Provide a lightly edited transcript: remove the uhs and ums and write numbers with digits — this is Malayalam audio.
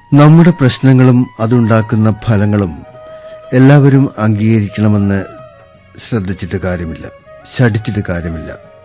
നമ്മുടെ പ്രശ്നങ്ങളും അതുണ്ടാക്കുന്ന ഫലങ്ങളും എല്ലാവരും അംഗീകരിക്കണമെന്ന് ശ്രദ്ധിച്ചിട്ട് കാര്യമില്ല, ശഠിച്ചിട്ട് കാര്യമില്ല.